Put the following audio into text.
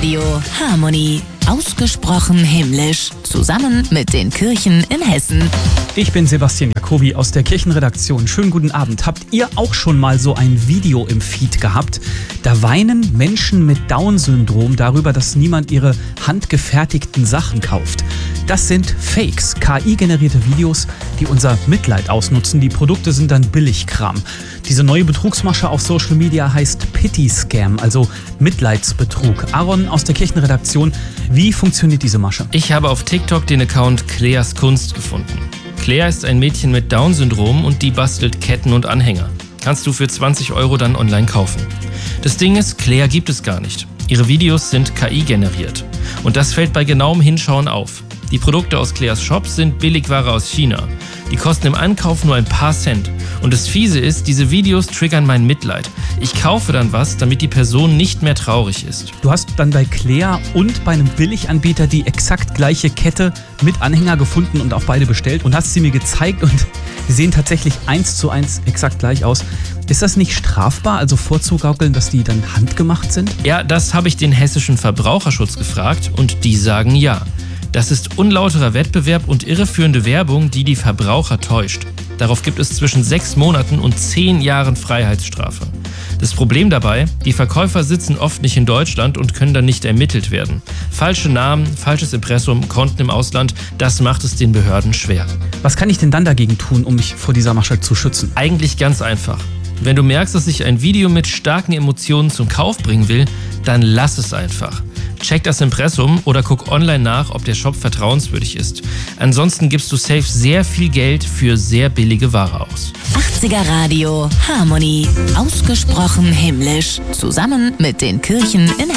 Radio Harmony. Ausgesprochen himmlisch. Zusammen mit den Kirchen in Hessen. Ich bin Sebastian Jacobi aus der Kirchenredaktion. Schönen guten Abend. Habt ihr auch schon mal so ein Video im Feed gehabt? Da weinen Menschen mit Down-Syndrom darüber, dass niemand ihre handgefertigten Sachen kauft. Das sind Fakes, KI-generierte Videos, die unser Mitleid ausnutzen. Die Produkte sind dann Billigkram. Diese neue Betrugsmasche auf Social Media heißt Pity Scam, also Mitleidsbetrug. Aaron aus der Kirchenredaktion, wie funktioniert diese Masche? Ich habe auf TikTok den Account Claires Kunst gefunden. Claire ist ein Mädchen mit Down-Syndrom und die bastelt Ketten und Anhänger. Kannst du für 20 € dann online kaufen. Das Ding ist, Claire gibt es gar nicht. Ihre Videos sind KI-generiert. Und das fällt bei genauem Hinschauen auf. Die Produkte aus Claires Shop sind Billigware aus China. Die kosten im Ankauf nur ein paar Cent. Und das Fiese ist, diese Videos triggern mein Mitleid. Ich kaufe dann was, damit die Person nicht mehr traurig ist. Du hast dann bei Claire und bei einem Billiganbieter die exakt gleiche Kette mit Anhänger gefunden und auch beide bestellt und hast sie mir gezeigt und die sehen tatsächlich 1:1 exakt gleich aus. Ist das nicht strafbar, also vorzugaukeln, dass die dann handgemacht sind? Ja, das habe ich den hessischen Verbraucherschutz gefragt und die sagen ja. Das ist unlauterer Wettbewerb und irreführende Werbung, die die Verbraucher täuscht. Darauf gibt es zwischen 6 Monaten und 10 Jahren Freiheitsstrafe. Das Problem dabei, die Verkäufer sitzen oft nicht in Deutschland und können dann nicht ermittelt werden. Falsche Namen, falsches Impressum, Konten im Ausland, das macht es den Behörden schwer. Was kann ich denn dann dagegen tun, um mich vor dieser Masche zu schützen? Eigentlich ganz einfach. Wenn du merkst, dass sich ein Video mit starken Emotionen zum Kauf bringen will, dann lass es einfach. Check das Impressum oder guck online nach, ob der Shop vertrauenswürdig ist. Ansonsten gibst du safe sehr viel Geld für sehr billige Ware aus. 80er Radio Harmony. Ausgesprochen himmlisch. Zusammen mit den Kirchen in